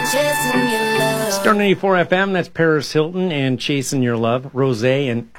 Star 94 FM, that's Paris Hilton and Chasing Your Love. Rose and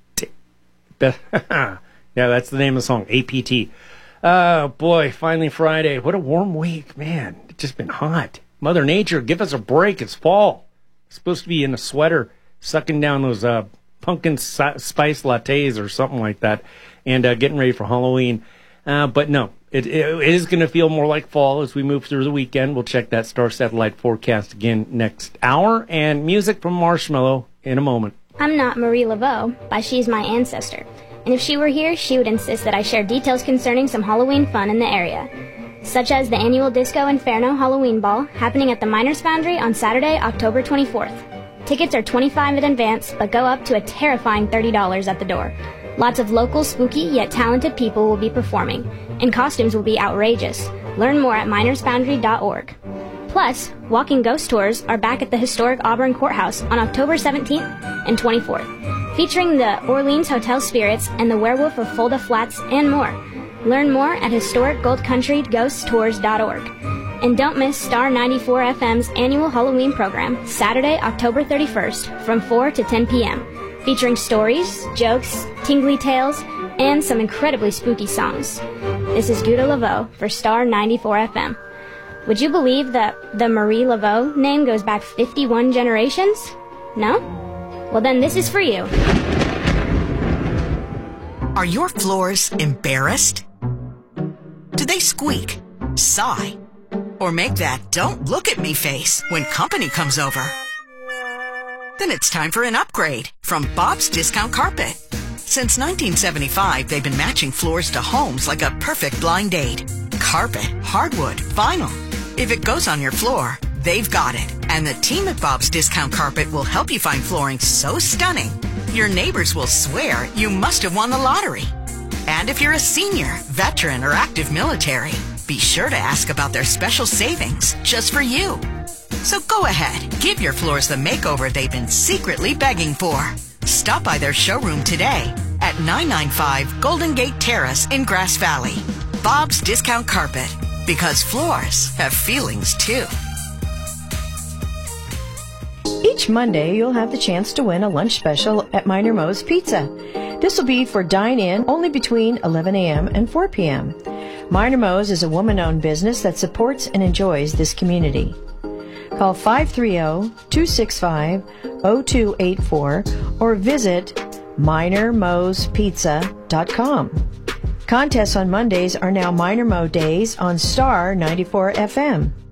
yeah, that's the name of the song, APT. Oh, boy, finally Friday. What a warm week, man. It's just been hot. Mother Nature, give us a break. It's fall. It's supposed to be in a sweater, sucking down those pumpkin spice lattes or something like that, and getting ready for Halloween. But no, it is going to feel more like fall as we move through the weekend. We'll check that star satellite forecast again next hour, and music from Marshmello in a moment. I'm not Marie Laveau, but she's my ancestor. And if she were here, she would insist that I share details concerning some Halloween fun in the area, such as the annual Disco Inferno Halloween Ball happening at the Miners Foundry on Saturday, October 24th. Tickets are $25 in advance, but go up to a terrifying $30 at the door. Lots of local, spooky, yet talented people will be performing, and costumes will be outrageous. Learn more at minersfoundry.org. Plus, walking ghost tours are back at the historic Auburn Courthouse on October 17th and 24th, featuring the Orleans Hotel Spirits and the Werewolf of Fulda Flats and more. Learn more at historicgoldcountryghosttours.org. And don't miss Star 94 FM's annual Halloween program, Saturday, October 31st, from 4 to 10 p.m., featuring stories, jokes, tingly tales, and some incredibly spooky songs. This is Guda Laveau for Star 94 FM. Would you believe that the Marie Laveau name goes back 51 generations? No? Well, then this is for you. Are your floors embarrassed? Do they squeak, sigh, or make that "don't look at me" face when company comes over? Then it's time for an upgrade from Bob's Discount Carpet. Since 1975, they've been matching floors to homes like a perfect blind date. Carpet, hardwood, vinyl. If it goes on your floor, they've got it. And the team at Bob's Discount Carpet will help you find flooring so stunning, your neighbors will swear you must have won the lottery. And if you're a senior, veteran, or active military, be sure to ask about their special savings just for you. So go ahead, give your floors the makeover they've been secretly begging for. Stop by their showroom today at 995 Golden Gate Terrace in Grass Valley. Bob's Discount Carpet, because floors have feelings too. Each Monday, you'll have the chance to win a lunch special at Miner Moe's Pizza. This will be for dine-in only between 11 a.m. and 4 p.m. Miner Moe's is a woman-owned business that supports and enjoys this community. Call 530-265-0284 or visit minermoespizza.com. Contests on Mondays are now Miner Moe Days on Star 94 FM.